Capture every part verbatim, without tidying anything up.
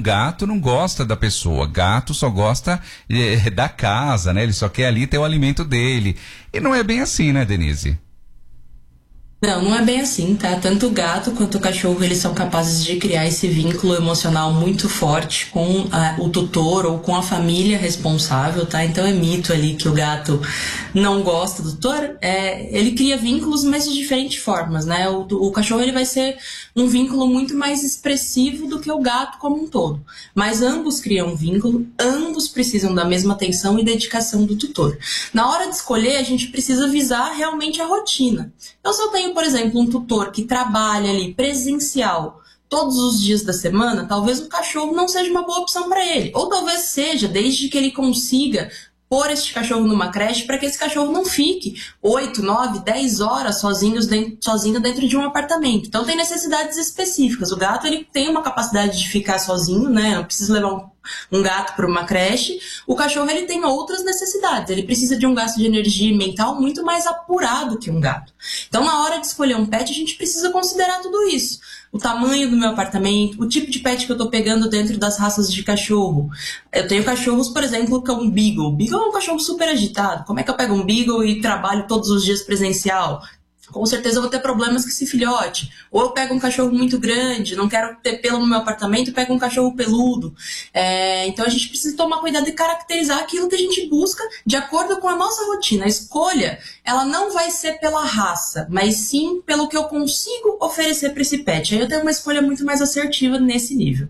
gato não gosta da pessoa, gato só gosta é, da casa, né? Ele só quer ali ter o alimento dele. E não é bem assim, né, Denise? Não, não é bem assim, tá? Tanto o gato quanto o cachorro, eles são capazes de criar esse vínculo emocional muito forte com a, o tutor ou com a família responsável, tá? Então é mito ali que o gato não gosta do tutor. É, ele cria vínculos, mas de diferentes formas, né? O, o cachorro, ele vai ser um vínculo muito mais expressivo do que o gato como um todo. Mas ambos criam um vínculo, ambos precisam da mesma atenção e dedicação do tutor. Na hora de escolher, a gente precisa visar realmente a rotina. Então, se eu tenho, por exemplo, um tutor que trabalha ali presencial todos os dias da semana, talvez o cachorro não seja uma boa opção para ele. Ou talvez seja, desde que ele consiga pôr este cachorro numa creche para que esse cachorro não fique oito, nove, dez horas sozinhos dentro, sozinho dentro de um apartamento. Então tem necessidades específicas. O gato, ele tem uma capacidade de ficar sozinho, né? Não precisa levar um, um gato para uma creche. O cachorro, ele tem outras necessidades. Ele precisa de um gasto de energia mental muito mais apurado que um gato. Então, na hora de escolher um pet, a gente precisa considerar tudo isso. O tamanho do meu apartamento, o tipo de pet que eu tô pegando dentro das raças de cachorro. Eu tenho cachorros, por exemplo, que é um Beagle. Beagle é um cachorro super agitado. Como é que eu pego um Beagle e trabalho todos os dias presencial? Com certeza eu vou ter problemas com esse filhote. Ou eu pego um cachorro muito grande, não quero ter pelo no meu apartamento, eu pego um cachorro peludo. É, então a gente precisa tomar cuidado e caracterizar aquilo que a gente busca de acordo com a nossa rotina. A escolha, ela não vai ser pela raça, mas sim pelo que eu consigo oferecer para esse pet. Aí eu tenho uma escolha muito mais assertiva nesse nível.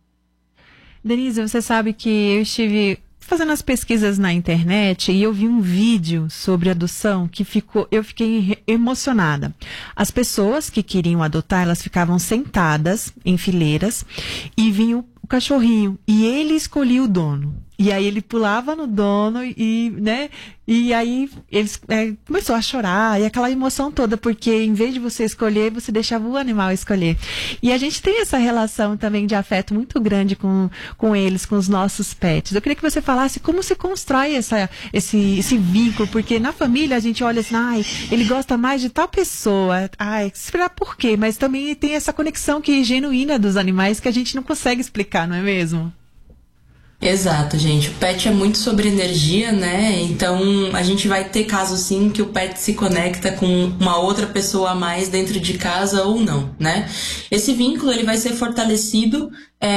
Denise, você sabe que eu estive fazendo as pesquisas na internet e eu vi um vídeo sobre adoção que ficou, eu fiquei emocionada. As pessoas que queriam adotar, elas ficavam sentadas em fileiras e vinha o cachorrinho e ele escolhia o dono. E aí ele pulava no dono e, né, e aí ele é, começou a chorar e aquela emoção toda, porque em vez de você escolher, você deixava o animal escolher. E a gente tem essa relação também de afeto muito grande com, com eles, com os nossos pets. Eu queria que você falasse como se constrói essa, esse, esse vínculo, porque na família a gente olha assim, ai, ele gosta mais de tal pessoa, ai, esperar por quê? Mas também tem essa conexão que é genuína dos animais que a gente não consegue explicar, não é mesmo? Exato, gente. O pet é muito sobre energia, né? Então a gente vai ter casos sim que o pet se conecta com uma outra pessoa a mais dentro de casa ou não, né? Esse vínculo, ele vai ser fortalecido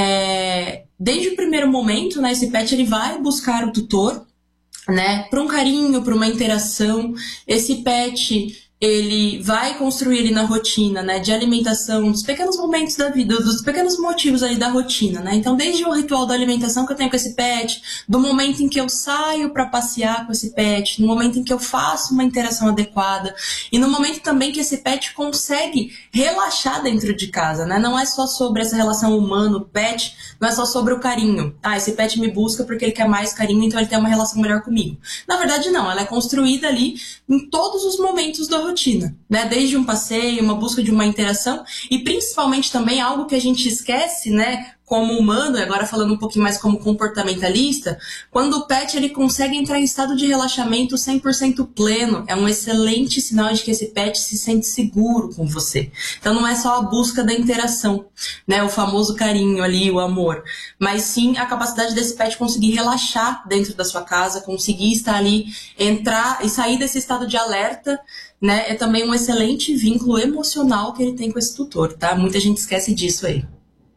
é, desde o primeiro momento, né? Esse pet, ele vai buscar o tutor, né? Para um carinho, para uma interação. Esse pet, ele vai construir ali na rotina, né, de alimentação, dos pequenos momentos da vida, dos pequenos motivos ali da rotina, né? Então, desde o ritual da alimentação que eu tenho com esse pet, do momento em que eu saio para passear com esse pet, no momento em que eu faço uma interação adequada e no momento também que esse pet consegue relaxar dentro de casa, né? Não é só sobre essa relação humano-pet, não é só sobre o carinho. Ah, esse pet me busca porque ele quer mais carinho, então ele tem uma relação melhor comigo. Na verdade, não. Ela é construída ali em todos os momentos da rotina, né? Desde um passeio, uma busca de uma interação e principalmente também algo que a gente esquece, né? Como humano, e agora falando um pouquinho mais como comportamentalista, quando o pet, ele consegue entrar em estado de relaxamento cem por cento pleno, é um excelente sinal de que esse pet se sente seguro com você. Então não é só a busca da interação, né, o famoso carinho ali, o amor, mas sim a capacidade desse pet conseguir relaxar dentro da sua casa, conseguir estar ali, entrar e sair desse estado de alerta, né, é também um excelente vínculo emocional que ele tem com esse tutor, tá? Muita gente esquece disso aí.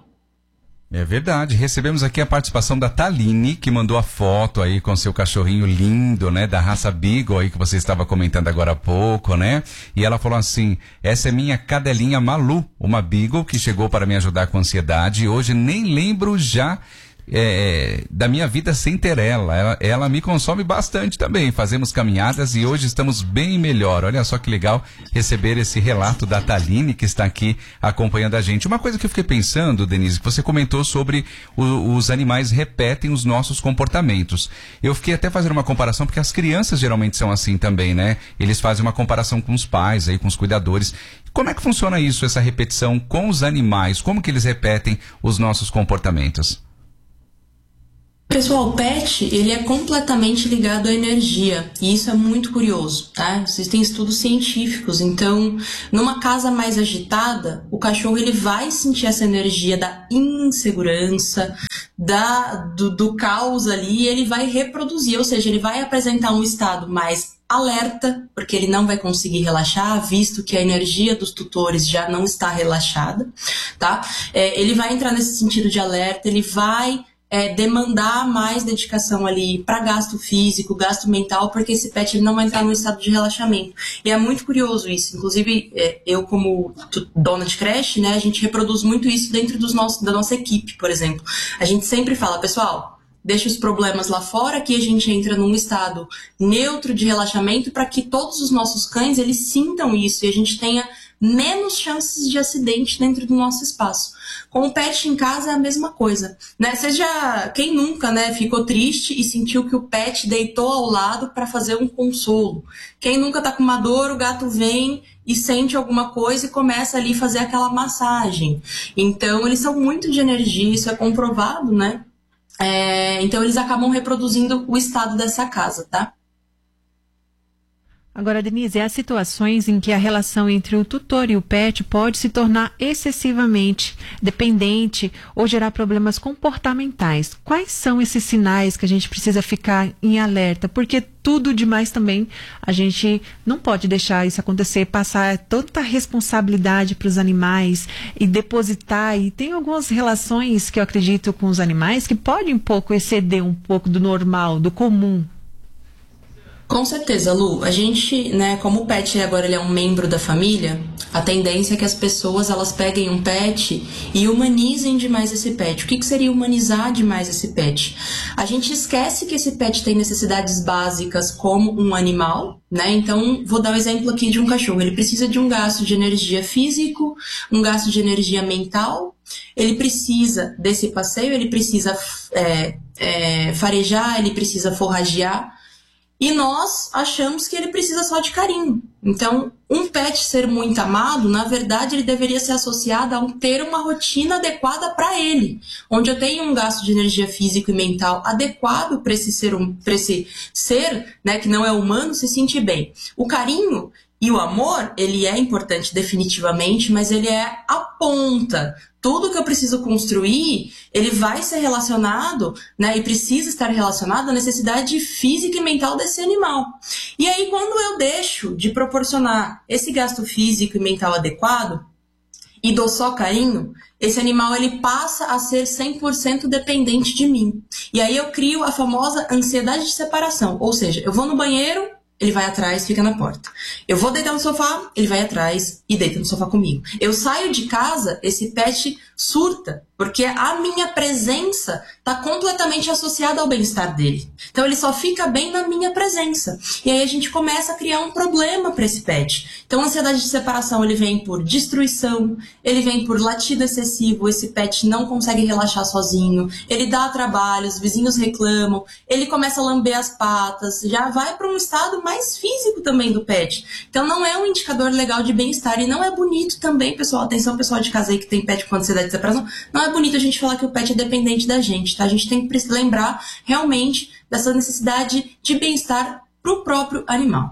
É verdade, recebemos aqui a participação da Taline, que mandou a foto aí com seu cachorrinho lindo, né, da raça Beagle aí que você estava comentando agora há pouco, né, e ela falou assim, essa é minha cadelinha Malu, uma Beagle que chegou para me ajudar com ansiedade e hoje nem lembro já É, da minha vida sem ter ela. ela. Ela me consome bastante também. Fazemos caminhadas e hoje estamos bem melhor. Olha só que legal receber esse relato da Taline, que está aqui acompanhando a gente. Uma coisa que eu fiquei pensando, Denise, que você comentou sobre o, os animais repetem os nossos comportamentos. Eu fiquei até fazendo uma comparação, porque as crianças geralmente são assim também, né? Eles fazem uma comparação com os pais, aí, com os cuidadores. Como é que funciona isso, essa repetição com os animais? Como que eles repetem os nossos comportamentos? Pessoal, o pet, ele é completamente ligado à energia, e isso é muito curioso, tá? Existem estudos científicos, então, numa casa mais agitada, o cachorro, ele vai sentir essa energia da insegurança, da, do, do caos ali, ele vai reproduzir, ou seja, ele vai apresentar um estado mais alerta, porque ele não vai conseguir relaxar, visto que a energia dos tutores já não está relaxada, tá? É, ele vai entrar nesse sentido de alerta, ele vai é, demandar mais dedicação ali para gasto físico, gasto mental, porque esse pet ele não vai entrar num estado de relaxamento. E é muito curioso isso. Inclusive, é, eu como dona de creche, né, a gente reproduz muito isso dentro dos nossos, da nossa equipe, por exemplo. A gente sempre fala, pessoal, deixa os problemas lá fora, que a gente entra num estado neutro de relaxamento para que todos os nossos cães eles sintam isso e a gente tenha menos chances de acidente dentro do nosso espaço. Com o pet em casa é a mesma coisa, né? Seja quem nunca, né, ficou triste e sentiu que o pet deitou ao lado para fazer um consolo. Quem nunca tá com uma dor, o gato vem e sente alguma coisa e começa ali a fazer aquela massagem. Então eles são muito de energia, isso é comprovado, né? É, então eles acabam reproduzindo o estado dessa casa, tá? Agora, Denise, há situações em que a relação entre o tutor e o pet pode se tornar excessivamente dependente ou gerar problemas comportamentais. Quais são esses sinais que a gente precisa ficar em alerta? Porque tudo demais também a gente não pode deixar isso acontecer, passar tanta responsabilidade para os animais e depositar. E tem algumas relações que eu acredito com os animais que podem um pouco exceder um pouco do normal, do comum. Com certeza, Lu. A gente, né, como o pet agora ele é um membro da família, a tendência é que as pessoas elas peguem um pet e humanizem demais esse pet. O que, que seria humanizar demais esse pet? A gente esquece que esse pet tem necessidades básicas como um animal, né? Então, vou dar o um exemplo aqui de um cachorro. Ele precisa de um gasto de energia físico, um gasto de energia mental. Ele precisa desse passeio, ele precisa é, é, farejar, ele precisa forragear. E nós achamos que ele precisa só de carinho. Então, um pet ser muito amado, na verdade, ele deveria ser associado a um, ter uma rotina adequada para ele, onde eu tenho um gasto de energia físico e mental adequado para esse ser, para esse ser, né, que não é humano, se sentir bem. O carinho e o amor, ele é importante definitivamente, mas ele é a ponta. Tudo que eu preciso construir, ele vai ser relacionado, né, e precisa estar relacionado à necessidade física e mental desse animal. E aí, quando eu deixo de proporcionar esse gasto físico e mental adequado e dou só carinho, esse animal ele passa a ser cem por cento dependente de mim. E aí eu crio a famosa ansiedade de separação, ou seja, eu vou no banheiro, ele vai atrás, fica na porta. Eu vou deitar no sofá, ele vai atrás e deita no sofá comigo. Eu saio de casa, esse pet surta, porque a minha presença está completamente associada ao bem-estar dele. Então ele só fica bem na minha presença. E aí a gente começa a criar um problema para esse pet. Então a ansiedade de separação ele vem por destruição, ele vem por latido excessivo, esse pet não consegue relaxar sozinho, ele dá trabalho, os vizinhos reclamam, ele começa a lamber as patas, já vai para um estado mais físico também do pet. Então não é um indicador legal de bem-estar e não é bonito também, pessoal. Atenção, pessoal de casa aí que tem pet com ansiedade de separação. Não é bonito a gente falar que o pet é dependente da gente, tá? A gente tem que lembrar realmente dessa necessidade de bem-estar para o próprio animal.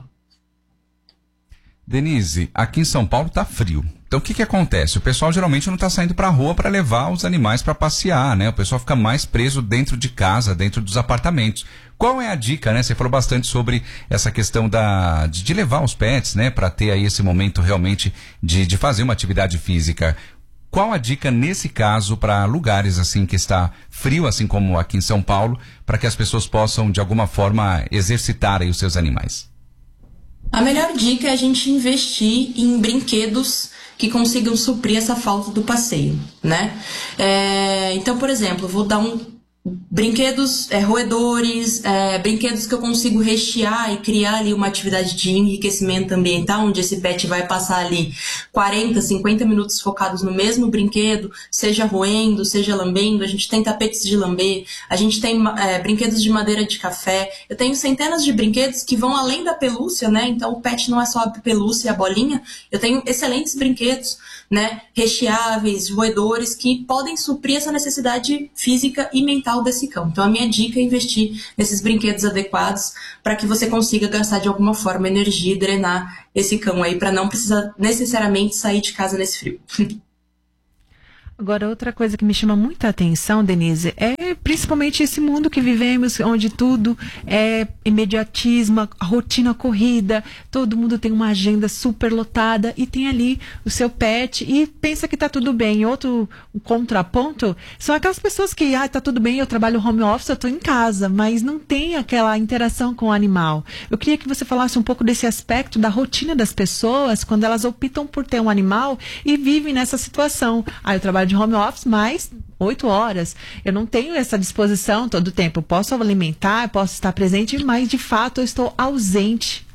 Denise, aqui em São Paulo tá frio. Então o que que acontece? O pessoal geralmente não está saindo para a rua para levar os animais para passear, né? O pessoal fica mais preso dentro de casa, dentro dos apartamentos. Qual é a dica, né? Você falou bastante sobre essa questão da, de, de levar os pets, né? Para ter aí esse momento realmente de, de fazer uma atividade física. Qual a dica nesse caso para lugares assim que está frio, assim como aqui em São Paulo, para que as pessoas possam de alguma forma exercitar aí os seus animais? A melhor dica é a gente investir em brinquedos que consigam suprir essa falta do passeio, né? É, então, por exemplo, vou dar um brinquedos, é, roedores, é, brinquedos que eu consigo rechear e criar ali uma atividade de enriquecimento ambiental, onde esse pet vai passar ali quarenta, cinquenta minutos focados no mesmo brinquedo, seja roendo, seja lambendo. A gente tem tapetes de lamber, a gente tem é, brinquedos de madeira de café. Eu tenho centenas de brinquedos que vão além da pelúcia, né? Então o pet não é só a pelúcia e a bolinha. Eu tenho excelentes brinquedos, né? Recheáveis, roedores, que podem suprir essa necessidade física e mental desse cão. Então a minha dica é investir nesses brinquedos adequados para que você consiga gastar de alguma forma energia e drenar esse cão aí para não precisar necessariamente sair de casa nesse frio. Agora, outra coisa que me chama muita atenção, Denise, é principalmente esse mundo que vivemos, onde tudo é imediatismo, a rotina corrida, todo mundo tem uma agenda super lotada e tem ali o seu pet e pensa que tá tudo bem. Outro contraponto são aquelas pessoas que, ah, tá tudo bem, eu trabalho home office, eu tô em casa, mas não tem aquela interação com o animal. Eu queria que você falasse um pouco desse aspecto da rotina das pessoas quando elas optam por ter um animal e vivem nessa situação. Ah, eu trabalho de home office, mas oito horas. Eu não tenho essa disposição todo o tempo. Eu posso alimentar, eu posso estar presente, mas de fato eu estou ausente.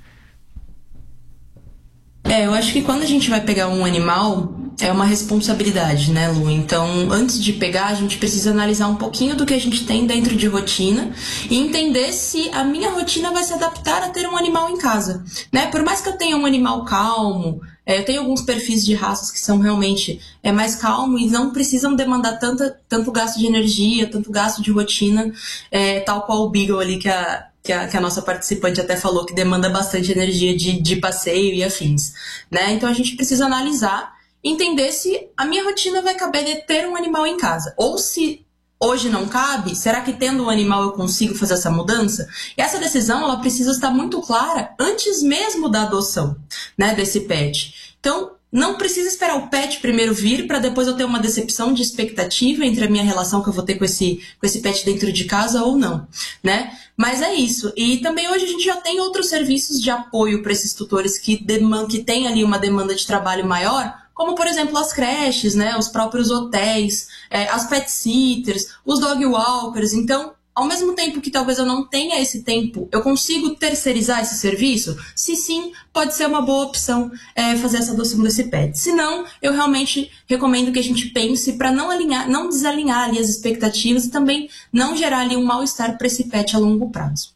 É, eu acho que quando a gente vai pegar um animal, é uma responsabilidade, né, Lu? Então, antes de pegar, a gente precisa analisar um pouquinho do que a gente tem dentro de rotina e entender se a minha rotina vai se adaptar a ter um animal em casa, né? Por mais que eu tenha um animal calmo, é, eu tenho alguns perfis de raças que são realmente é, mais calmos e não precisam demandar tanta, tanto gasto de energia, tanto gasto de rotina, é, tal qual o Beagle ali que a... Que a, que a nossa participante até falou que demanda bastante energia de, de passeio e afins, né? Então a gente precisa analisar, entender se a minha rotina vai caber de ter um animal em casa. Ou se hoje não cabe, será que tendo um animal eu consigo fazer essa mudança? E essa decisão, ela precisa estar muito clara antes mesmo da adoção, né, desse pet. Então, não precisa esperar o pet primeiro vir para depois eu ter uma decepção de expectativa entre a minha relação que eu vou ter com esse, com esse pet dentro de casa ou não, né? Mas é isso. E também hoje a gente já tem outros serviços de apoio para esses tutores que, demandam, que têm ali uma demanda de trabalho maior, como, por exemplo, as creches, né? Os próprios hotéis, é, as pet sitters, os dog walkers. Então, ao mesmo tempo que talvez eu não tenha esse tempo, eu consigo terceirizar esse serviço? Se sim, pode ser uma boa opção é, fazer essa adoção desse pet. Se não, eu realmente recomendo que a gente pense para não alinhar, não desalinhar ali as expectativas e também não gerar ali um mal-estar para esse pet a longo prazo.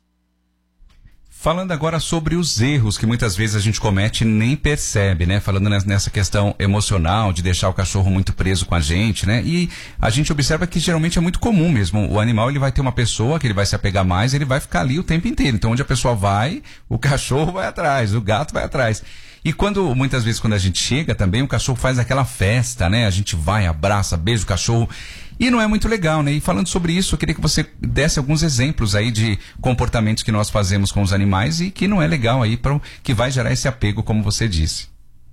Falando agora sobre os erros que muitas vezes a gente comete e nem percebe, né? Falando nessa questão emocional de deixar o cachorro muito preso com a gente, né? E a gente observa que geralmente é muito comum mesmo. O animal, ele vai ter uma pessoa que ele vai se apegar mais, ele vai ficar ali o tempo inteiro. Então onde a pessoa vai, o cachorro vai atrás, o gato vai atrás. E quando, muitas vezes quando a gente chega também, o cachorro faz aquela festa, né? A gente vai, abraça, beija o cachorro. E não é muito legal, né? E falando sobre isso, eu queria que você desse alguns exemplos aí de comportamentos que nós fazemos com os animais e que não é legal aí, pra, que vai gerar esse apego, como você disse.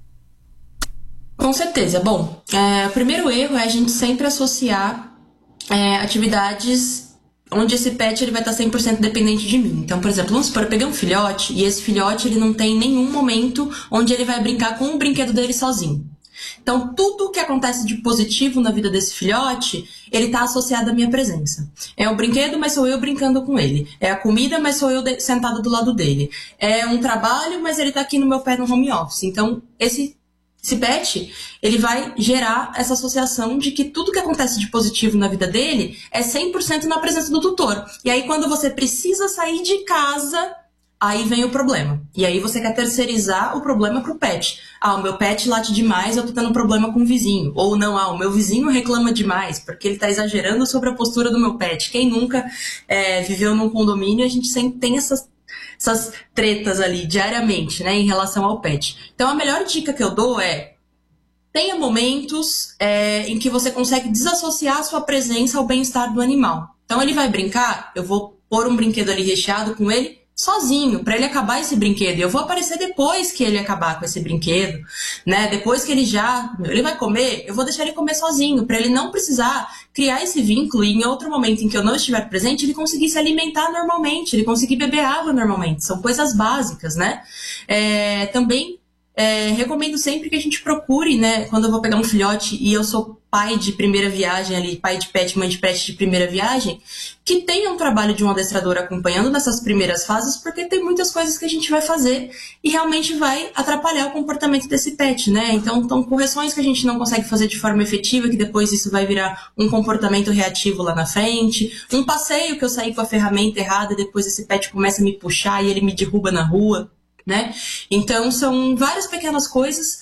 Com certeza. Bom, é, o primeiro erro é a gente sempre associar é, atividades onde esse pet ele vai estar cem por cento dependente de mim. Então, por exemplo, vamos supor, eu peguei um filhote e esse filhote ele não tem nenhum momento onde ele vai brincar com o brinquedo dele sozinho. Então, tudo que acontece de positivo na vida desse filhote, ele está associado à minha presença. É o brinquedo, mas sou eu brincando com ele. É a comida, mas sou eu de- sentada do lado dele. É um trabalho, mas ele está aqui no meu pé no home office. Então, esse, esse pet, ele vai gerar essa associação de que tudo que acontece de positivo na vida dele é cem por cento na presença do tutor. E aí, quando você precisa sair de casa, aí vem o problema. E aí você quer terceirizar o problema pro pet. Ah, o meu pet late demais, eu tô tendo problema com o vizinho. Ou não, ah, o meu vizinho reclama demais, porque ele tá exagerando sobre a postura do meu pet. Quem nunca é, viveu num condomínio, a gente sempre tem essas, essas tretas ali diariamente, né, em relação ao pet. Então a melhor dica que eu dou é: tenha momentos é, em que você consegue desassociar a sua presença ao bem-estar do animal. Então ele vai brincar, eu vou pôr um brinquedo ali recheado com ele, sozinho, para ele acabar esse brinquedo. E eu vou aparecer depois que ele acabar com esse brinquedo, né? Depois que ele já... Ele vai comer, eu vou deixar ele comer sozinho, para ele não precisar criar esse vínculo e em outro momento em que eu não estiver presente, ele conseguir se alimentar normalmente, ele conseguir beber água normalmente. São coisas básicas, né? É, também é, recomendo sempre que a gente procure, né? Quando eu vou pegar um filhote e eu sou pai de primeira viagem ali, pai de pet, mãe de pet de primeira viagem, que tenha um trabalho de um adestrador acompanhando nessas primeiras fases, porque tem muitas coisas que a gente vai fazer e realmente vai atrapalhar o comportamento desse pet, né? Então, são correções que a gente não consegue fazer de forma efetiva, que depois isso vai virar um comportamento reativo lá na frente, um passeio que eu saí com a ferramenta errada e depois esse pet começa a me puxar e ele me derruba na rua, né? Então, são várias pequenas coisas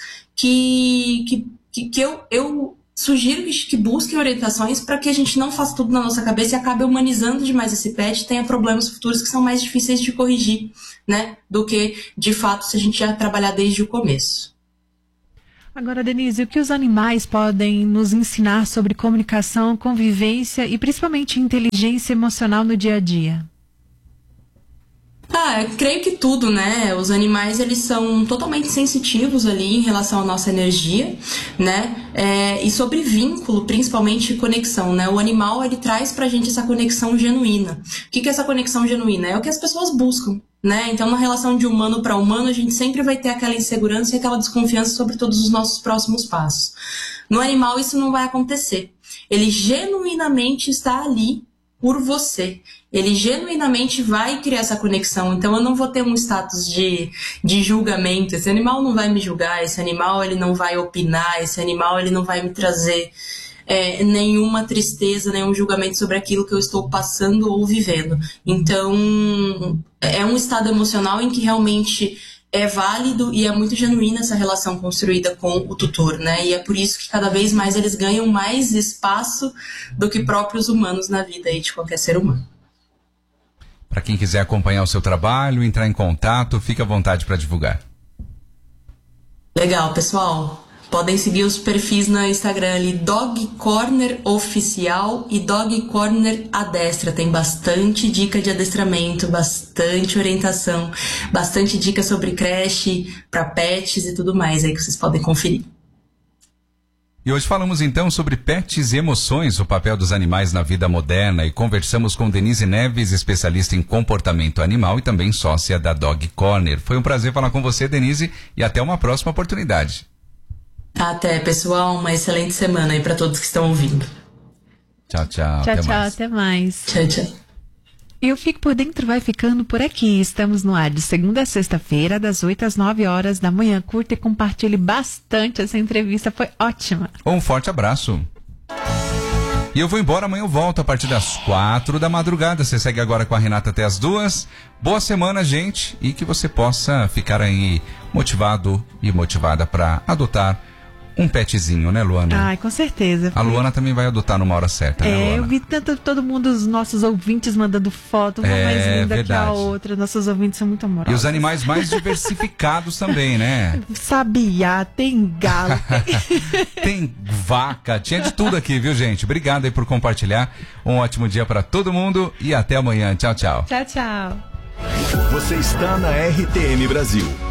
que, que, que, que eu... eu sugiro que, que busquem orientações para que a gente não faça tudo na nossa cabeça e acabe humanizando demais esse pet e tenha problemas futuros que são mais difíceis de corrigir, né? Do que, de fato, se a gente já trabalhar desde o começo. Agora, Denise, o que os animais podem nos ensinar sobre comunicação, convivência e principalmente inteligência emocional no dia a dia? Ah, eu creio que tudo, né? Os animais, eles são totalmente sensitivos ali em relação à nossa energia, né? É, e sobre vínculo, principalmente conexão, né? O animal, ele traz pra gente essa conexão genuína. O que que é essa conexão genuína? É o que as pessoas buscam, né? Então, na relação de humano para humano, a gente sempre vai ter aquela insegurança e aquela desconfiança sobre todos os nossos próximos passos. No animal, isso não vai acontecer. Ele genuinamente está ali por você. Ele genuinamente vai criar essa conexão. Então eu não vou ter um status de, de julgamento. Esse animal não vai me julgar, esse animal ele não vai opinar, esse animal ele não vai me trazer é, nenhuma tristeza, nenhum julgamento sobre aquilo que eu estou passando ou vivendo. Então é um estado emocional em que realmente é válido e é muito genuína essa relação construída com o tutor, né? E é por isso que cada vez mais eles ganham mais espaço do que próprios humanos na vida aí de qualquer ser humano. Para quem quiser acompanhar o seu trabalho, entrar em contato, fique à vontade para divulgar. Legal, pessoal. Podem seguir os perfis no Instagram ali, Dog Corner Oficial e Dog Corner Adestra. Tem bastante dica de adestramento, bastante orientação, bastante dica sobre creche, para pets e tudo mais aí que vocês podem conferir. E hoje falamos então sobre pets e emoções, o papel dos animais na vida moderna, e conversamos com Denise Neves, especialista em comportamento animal e também sócia da Dog Corner. Foi um prazer falar com você, Denise, e até uma próxima oportunidade. Até, pessoal, uma excelente semana aí para todos que estão ouvindo. Tchau, tchau. Tchau, até tchau, mais. até mais. Tchau, tchau. E o Fique Por Dentro vai ficando por aqui. Estamos no ar de segunda a sexta-feira, das oito às nove horas da manhã. Curta e compartilhe bastante essa entrevista, foi ótima. Um forte abraço. E eu vou embora, amanhã eu volto a partir das quatro da madrugada. Você segue agora com a Renata até as duas. Boa semana, gente, e que você possa ficar aí motivado e motivada para adotar um petzinho, né, Luana? Ai, com certeza. A Luana também vai adotar numa hora certa, né, É, Luana? eu vi tanto, todo mundo, os nossos ouvintes mandando foto, uma É, mais linda verdade. que a outra. Nossos ouvintes são muito amorosos. E os animais mais diversificados também, né? Sabiá, tem galo, tem... Tem vaca, tinha de tudo aqui, viu, gente? Obrigado aí por compartilhar. Um ótimo dia para todo mundo e até amanhã. Tchau, tchau. Tchau, tchau. Você está na R T M Brasil.